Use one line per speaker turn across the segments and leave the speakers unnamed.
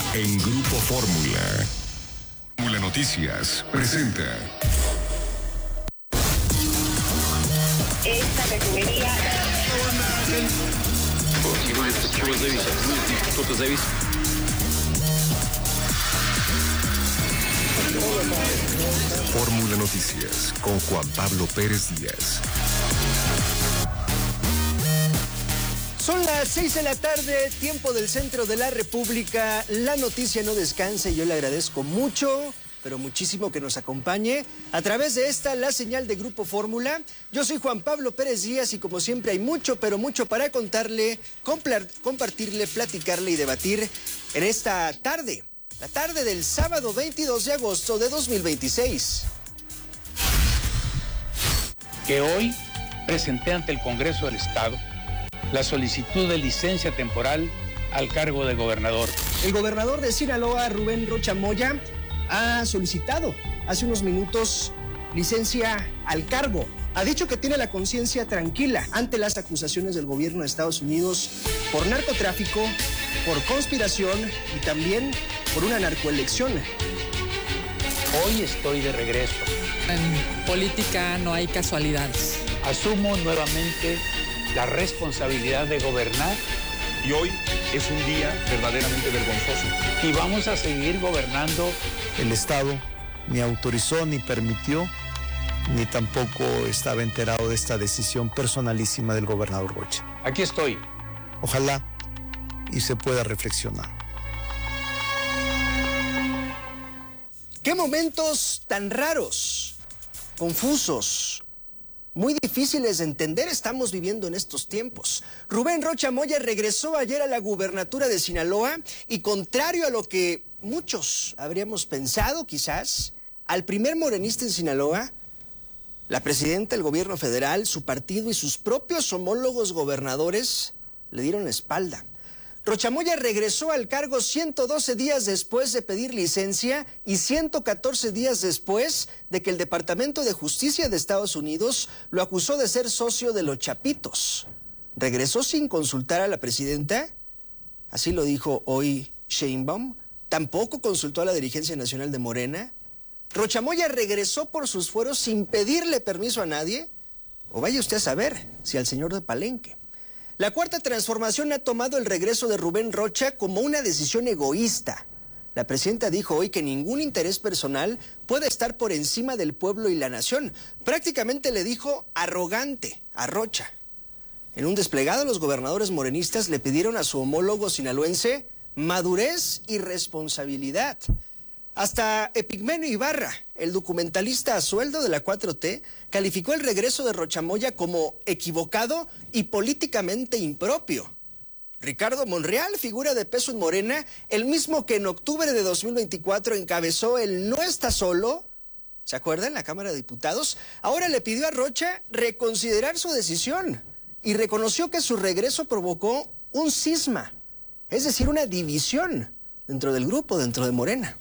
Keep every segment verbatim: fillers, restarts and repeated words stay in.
En Grupo Fórmula. Fórmula Noticias presenta.
Esta refinería.
Fórmula Noticias con Juan Pablo Pérez Díaz.
Son las seis de la tarde, tiempo del centro de la República. La noticia no descansa y yo le agradezco mucho, pero muchísimo que nos acompañe a través de esta, la señal de Grupo Fórmula. Yo soy Juan Pablo Pérez Díaz y como siempre hay mucho, pero mucho para contarle, compartirle, platicarle y debatir en esta tarde. La tarde del sábado veintidós de agosto de dos mil veintiséis.
Que hoy presenté ante el Congreso del Estado la solicitud de licencia temporal al cargo de gobernador.
El gobernador de Sinaloa, Rubén Rocha Moya, ha solicitado hace unos minutos licencia al cargo. Ha dicho que tiene la conciencia tranquila ante las acusaciones del gobierno de Estados Unidos por narcotráfico, por conspiración y también por una narcoelección.
Hoy estoy de regreso.
En política no hay casualidades.
Asumo nuevamente la responsabilidad de gobernar.
Y hoy es un día verdaderamente vergonzoso.
Y vamos a seguir gobernando.
El Estado ni autorizó, ni permitió, ni tampoco estaba enterado de esta decisión personalísima del gobernador Rocha.
Aquí estoy.
Ojalá y se pueda reflexionar.
¿Qué momentos tan raros, confusos, muy difíciles de entender estamos viviendo en estos tiempos? Rubén Rocha Moya regresó ayer a la gubernatura de Sinaloa y, contrario a lo que muchos habríamos pensado quizás, al primer morenista en Sinaloa, la presidenta del gobierno federal, su partido y sus propios homólogos gobernadores le dieron la espalda. Rocha Moya regresó al cargo ciento doce días después de pedir licencia y ciento catorce días después de que el Departamento de Justicia de Estados Unidos lo acusó de ser socio de los Chapitos. ¿Regresó sin consultar a la presidenta? Así lo dijo hoy Sheinbaum. ¿Tampoco consultó a la dirigencia nacional de Morena? ¿Rocha Moya regresó por sus fueros sin pedirle permiso a nadie? O vaya usted a saber si al señor de Palenque. La Cuarta Transformación ha tomado el regreso de Rubén Rocha como una decisión egoísta. La presidenta dijo hoy que ningún interés personal puede estar por encima del pueblo y la nación. Prácticamente le dijo arrogante a Rocha. En un desplegado, los gobernadores morenistas le pidieron a su homólogo sinaloense madurez y responsabilidad. Hasta Epigmenio Ibarra, el documentalista a sueldo de la cuatro T, calificó el regreso de Rocha Moya como equivocado y políticamente impropio. Ricardo Monreal, figura de peso en Morena, el mismo que en octubre de dos mil veinticuatro encabezó el No Está Solo, ¿se acuerdan? En la Cámara de Diputados, ahora le pidió a Rocha reconsiderar su decisión y reconoció que su regreso provocó un cisma, es decir, una división dentro del grupo, dentro de Morena.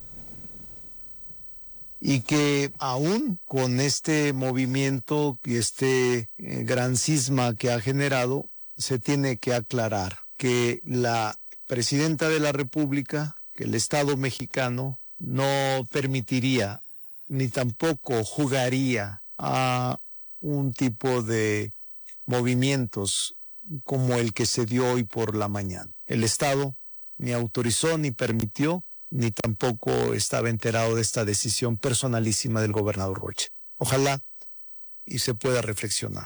Y que aún con este movimiento y este eh, gran cisma que ha generado, se tiene que aclarar que la presidenta de la República, que el Estado mexicano no permitiría ni tampoco jugaría a un tipo de movimientos como el que se dio hoy por la mañana. El Estado ni autorizó ni permitió, ni tampoco estaba enterado de esta decisión personalísima del gobernador Rocha. Ojalá y se pueda reflexionar.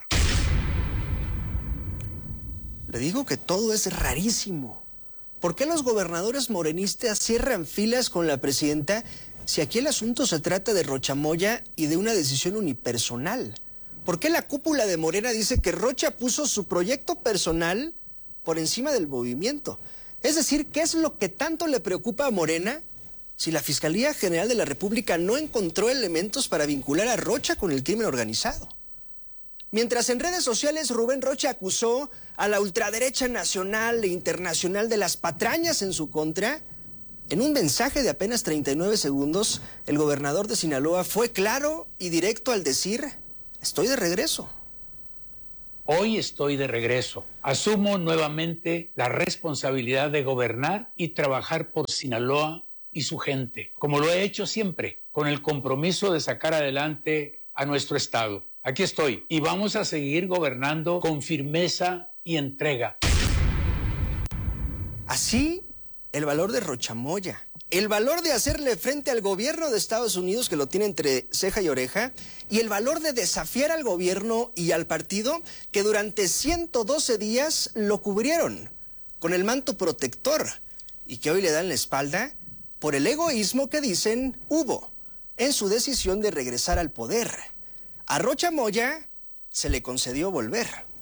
Le digo que todo es rarísimo. ¿Por qué los gobernadores morenistas cierran filas con la presidenta si aquí el asunto se trata de Rocha Moya y de una decisión unipersonal? ¿Por qué la cúpula de Morena dice que Rocha puso su proyecto personal por encima del movimiento? Es decir, ¿qué es lo que tanto le preocupa a Morena si la Fiscalía General de la República no encontró elementos para vincular a Rocha con el crimen organizado? Mientras en redes sociales Rubén Rocha acusó a la ultraderecha nacional e internacional de las patrañas en su contra, en un mensaje de apenas treinta y nueve segundos, el gobernador de Sinaloa fue claro y directo al decir: estoy de regreso.
Hoy estoy de regreso. Asumo nuevamente la responsabilidad de gobernar y trabajar por Sinaloa y su gente, como lo he hecho siempre, con el compromiso de sacar adelante a nuestro estado. Aquí estoy y vamos a seguir gobernando con firmeza y entrega.
Así, el valor de Rocha Moya, el valor de hacerle frente al gobierno de Estados Unidos, que lo tiene entre ceja y oreja, y el valor de desafiar al gobierno y al partido que durante ciento doce días lo cubrieron con el manto protector y que hoy le dan la espalda por el egoísmo que dicen hubo en su decisión de regresar al poder. A Rocha Moya se le concedió volver.